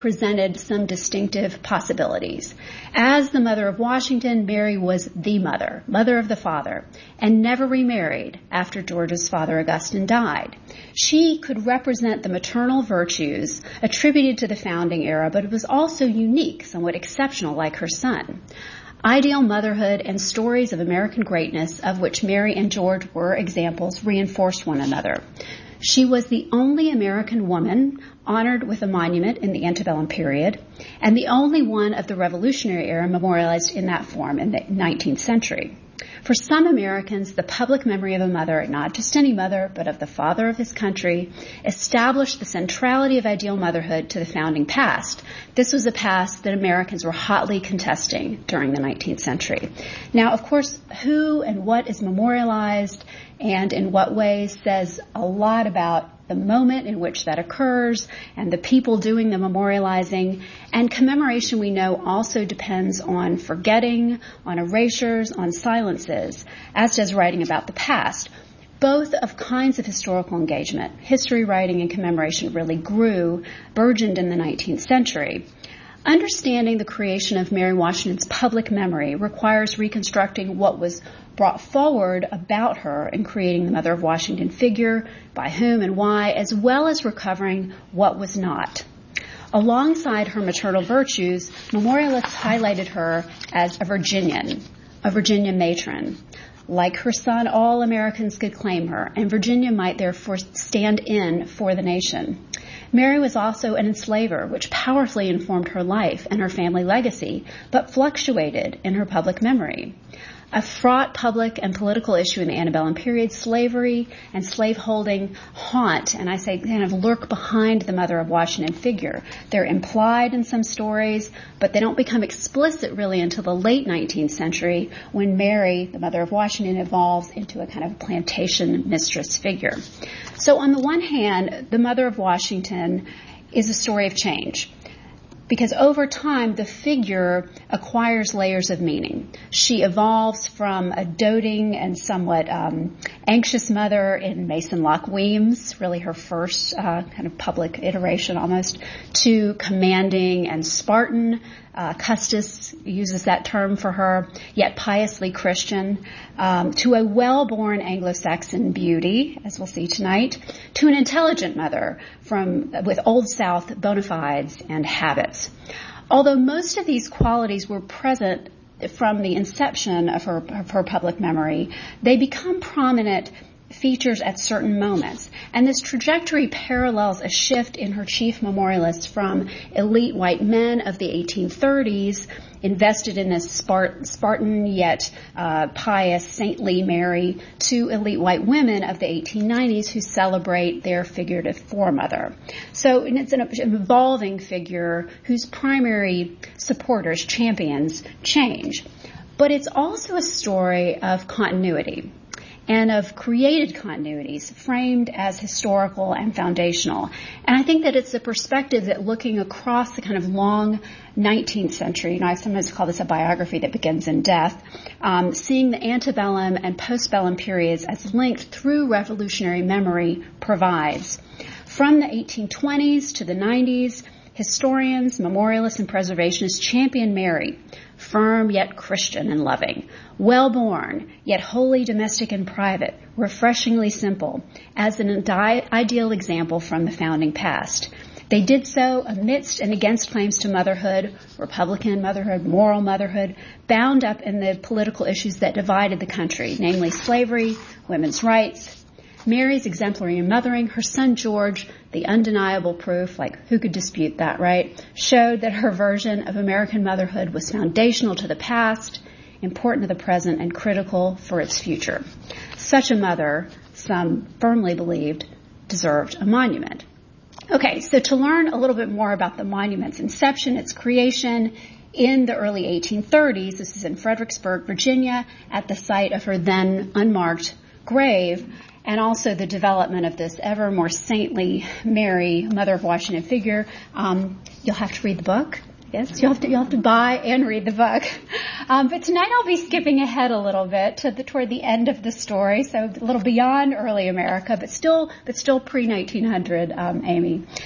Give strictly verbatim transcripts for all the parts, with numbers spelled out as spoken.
presented some distinctive possibilities. As the mother of Washington, Mary was the mother, mother of the father, and never remarried after George's father, Augustine, died. She could represent the maternal virtues attributed to the founding era, but it was also unique, somewhat exceptional, like her son. Ideal motherhood and stories of American greatness, of which Mary and George were examples, reinforced one another. She was the only American woman honored with a monument in the antebellum period, and the only one of the Revolutionary era memorialized in that form in the nineteenth century. For some Americans, the public memory of a mother, not just any mother, but of the father of his country, established the centrality of ideal motherhood to the founding past. This was a past that Americans were hotly contesting during the nineteenth century. Now, of course, who and what is memorialized and in what ways says a lot about the moment in which that occurs and the people doing the memorializing. And commemoration, we know, also depends on forgetting, on erasures, on silences, as does writing about the past. Both of kinds of historical engagement, history writing and commemoration, really grew, burgeoned in the nineteenth century. Understanding the creation of Mary Washington's public memory requires reconstructing what was brought forward about her in creating the Mother of Washington figure, by whom and why, as well as recovering what was not. Alongside her maternal virtues, memorialists highlighted her as a Virginian, a Virginia matron. Like her son, all Americans could claim her, and Virginia might therefore stand in for the nation. Mary was also an enslaver, which powerfully informed her life and her family legacy, but fluctuated in her public memory. A fraught public and political issue in the antebellum period, slavery and slaveholding haunt, and I say kind of lurk behind the Mother of Washington figure. They're implied in some stories, but they don't become explicit really until the late nineteenth century, when Mary, the Mother of Washington, evolves into a kind of plantation mistress figure. So on the one hand, the Mother of Washington is a story of change, because over time, the figure acquires layers of meaning. She evolves from a doting and somewhat um, anxious mother in Mason Locke Weems, really her first uh, kind of public iteration almost, to commanding and Spartan. Uh, Custis uses that term for her, yet piously Christian, um, to a well-born Anglo-Saxon beauty, as we'll see tonight, to an intelligent mother from with Old South bona fides and habits. Although most of these qualities were present from the inception of her, of her public memory, they become prominent features at certain moments. And this trajectory parallels a shift in her chief memorialists from elite white men of the eighteen thirties, invested in this Spart- Spartan yet uh, pious, saintly Mary, to elite white women of the eighteen nineties who celebrate their figurative foremother. So and it's an, an evolving figure whose primary supporters, champions, change. But it's also a story of continuity, and of created continuities framed as historical and foundational. And I think that it's a perspective that, looking across the kind of long nineteenth century, and I sometimes call this a biography that begins in death, um, seeing the antebellum and postbellum periods as linked through revolutionary memory provides. From the eighteen twenties to the nineties, historians, memorialists, and preservationists champion Mary, firm yet Christian and loving, well-born yet wholly domestic and private, refreshingly simple, as an ideal example from the founding past. They did so amidst and against claims to motherhood, Republican motherhood, moral motherhood, bound up in the political issues that divided the country, namely slavery, women's rights. Mary's exemplary in mothering, her son George, the undeniable proof, like who could dispute that, right, showed that her version of American motherhood was foundational to the past, important to the present, and critical for its future. Such a mother, some firmly believed, deserved a monument. Okay, so to learn a little bit more about the monument's inception, its creation, in the early eighteen thirties, this is in Fredericksburg, Virginia, at the site of her then unmarked grave, and also the development of this ever more saintly Mary, Mother of Washington figure. Um, you'll have to read the book. Yes, you'll have to, you'll have to buy and read the book. Um, but tonight I'll be skipping ahead a little bit to the, toward the end of the story, so a little beyond early America, but still, but still pre nineteen hundred, um, Amy.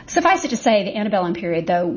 Suffice it to say, the antebellum period, though,